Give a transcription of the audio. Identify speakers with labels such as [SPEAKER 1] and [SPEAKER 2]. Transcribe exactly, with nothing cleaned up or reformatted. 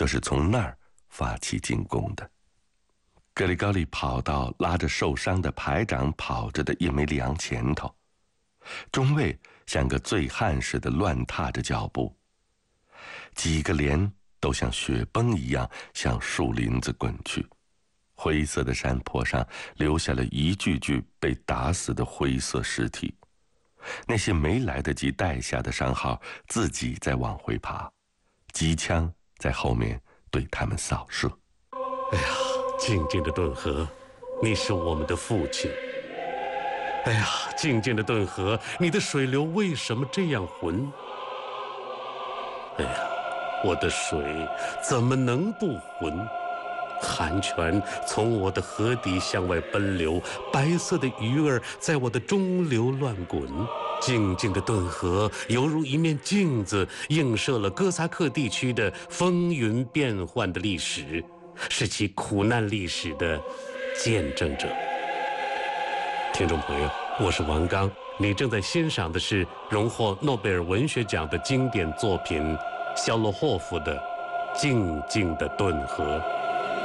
[SPEAKER 1] 就是从那儿发起进攻的。格里高利跑到拉着受伤的排长跑着的叶梅里昂前头，中尉像个醉汉似的乱踏着脚步，几个连都像雪崩一样向树林子滚去。灰色的山坡上留下了一具具被打死的灰色尸体，那些没来得及带下的伤号自己在往回爬，机枪在后面对他们扫射。
[SPEAKER 2] 哎呀，静静的顿河，你是我们的父亲。哎呀，静静的顿河，你的水流为什么这样浑？哎呀，我的水怎么能不浑？寒泉从我的河底向外奔流，白色的鱼儿在我的中流乱滚。静静的顿河犹如一面镜子，映射了哥萨克地区的风云变幻的历史，是其苦难历史的见证者。听众朋友，我是王刚，你正在欣赏的是荣获诺贝尔文学奖的经典作品肖洛霍夫的《静静的顿河》。